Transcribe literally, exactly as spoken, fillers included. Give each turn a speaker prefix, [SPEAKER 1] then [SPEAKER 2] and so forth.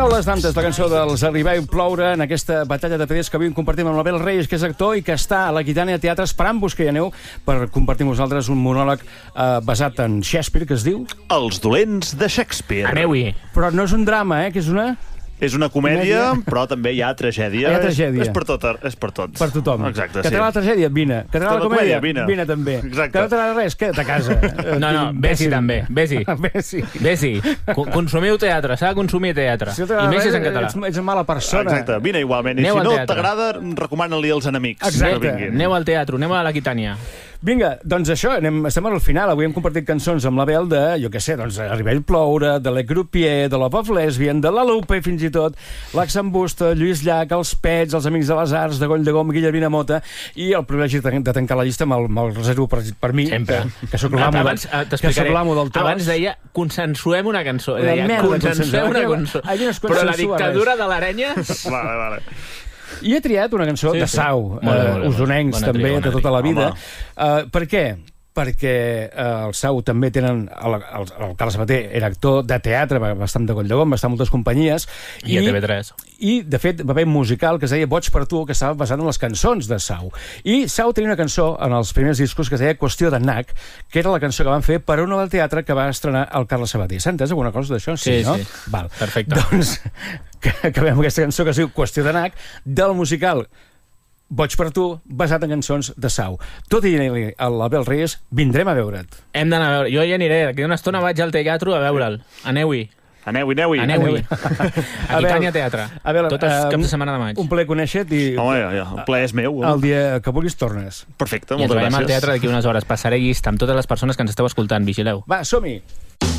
[SPEAKER 1] Paraules d'antes, la cançó dels Arribar i ploure en aquesta batalla de peders que avui compartim amb l'Abel Reyes, que és actor i que està a l'Aquitània Teatre esperant-vos que hi aneu per compartir amb vosaltres un monòleg eh, basat en Shakespeare, que es diu...
[SPEAKER 2] Els dolents de Shakespeare.
[SPEAKER 3] Aneu-hi.
[SPEAKER 1] Però no és un drama, eh, que és una...
[SPEAKER 2] És una comèdia, comèdia, però també hi ha tragèdia.
[SPEAKER 1] Hi ha tragèdia.
[SPEAKER 2] És, és per tot, és per tots.
[SPEAKER 1] Per tothom.
[SPEAKER 2] Exacte,
[SPEAKER 1] que
[SPEAKER 2] sí.
[SPEAKER 1] t'agrada la tragèdia? Vine. Que t'agrada la comèdia?
[SPEAKER 2] Vine.
[SPEAKER 1] Vine també.
[SPEAKER 2] Exacte.
[SPEAKER 1] Que no t'agrada res? Queda't a casa.
[SPEAKER 3] No, no, vés-hi també, vés-hi.
[SPEAKER 1] Vés-hi.
[SPEAKER 3] Vés-hi. Consumiu teatre, s'ha de consumir teatre.
[SPEAKER 1] Si no
[SPEAKER 3] I més
[SPEAKER 1] res,
[SPEAKER 3] és en català.
[SPEAKER 1] Ets, ets mala persona.
[SPEAKER 2] Exacte, vine igualment. I
[SPEAKER 3] Aneu
[SPEAKER 2] si
[SPEAKER 3] al
[SPEAKER 2] no
[SPEAKER 3] teatre.
[SPEAKER 2] t'agrada, recomana-li als amics.
[SPEAKER 1] Exacte.
[SPEAKER 2] Que vinguin.
[SPEAKER 3] Aneu al teatre, aneu a l'Aquitània.
[SPEAKER 1] Vinga, doncs això, anem, estem al final. Avui hem compartit cançons amb l'Abel de, jo què sé, doncs, Arribar i ploure, de Le Croupier, de Love of Lesbian, de la Lupe, fins i tot, l'Axambusta, Lluís Llach, els Pets, els Amics de les Arts, de Goll de Gom, Guillermina Mota, i el privilegi de, de tancar la llista amb el, amb el reservo per, per mi,
[SPEAKER 3] Sempre.
[SPEAKER 1] que, que sóc l'amo del, que soc l'amo del tros.
[SPEAKER 3] Abans deia, consensuem una cançó.
[SPEAKER 1] La
[SPEAKER 3] Deia,
[SPEAKER 1] merda,
[SPEAKER 3] consensuem una cançó. Però la dictadura de l'Arenya...
[SPEAKER 2] Vale, vale.
[SPEAKER 1] I he triat una cançó
[SPEAKER 3] Sí,
[SPEAKER 1] de
[SPEAKER 3] sí.
[SPEAKER 1] Sau,
[SPEAKER 3] Molt bé,
[SPEAKER 1] eh,
[SPEAKER 3] molt bé.
[SPEAKER 1] usonencs
[SPEAKER 3] Bona
[SPEAKER 1] també,
[SPEAKER 3] tria,
[SPEAKER 1] de
[SPEAKER 3] bona
[SPEAKER 1] tota la
[SPEAKER 2] tria.
[SPEAKER 1] vida.
[SPEAKER 2] Home.
[SPEAKER 1] Uh, per què? Perquè eh, el Sau també tenen... El, el, el Carles Sabater era actor de teatre, va estar de Coll de Gom, va estar en moltes companyies.
[SPEAKER 3] I a T V tres.
[SPEAKER 1] I, de fet, va haver un musical que es deia Boig per tu, que estava basat en les cançons de Sau. I Sau tenia una cançó en els primers discos que es deia Qüestió de Nac, que era la cançó que van fer per una del teatre que va estrenar el Carles Sabater. S'ha entès alguna cosa d'això?
[SPEAKER 3] Sí,
[SPEAKER 1] no?
[SPEAKER 3] sí.
[SPEAKER 1] Val.
[SPEAKER 3] Perfecte.
[SPEAKER 1] Doncs que acabem amb aquesta cançó que es diu Qüestió de Nac, del musical Boig per tu, basat en cançons de Sau. Tot i dir-li a l'Abel Reyes, vindrem a veure't.
[SPEAKER 3] Hem d'anar a veure. Jo hi aniré. D'aquí una estona vaig al teatre a veure'l. Aneu-hi.
[SPEAKER 2] Aneu-hi, aneu-hi.
[SPEAKER 3] Aneu-hi. Aquitània Teatre.
[SPEAKER 1] A veure,
[SPEAKER 3] Tots els
[SPEAKER 1] eh,
[SPEAKER 3] caps de setmana de maig.
[SPEAKER 1] Un plaer conèixer-te i
[SPEAKER 2] Home, ja, ja, el plaer és meu.
[SPEAKER 1] el dia que vulguis tornes.
[SPEAKER 2] Perfecte,
[SPEAKER 3] I ens
[SPEAKER 2] moltes
[SPEAKER 3] veiem al
[SPEAKER 2] gràcies.
[SPEAKER 3] teatre d'aquí unes hores. Passaré llista amb totes les persones que ens esteu escoltant. Vigileu.
[SPEAKER 1] Va, som-hi!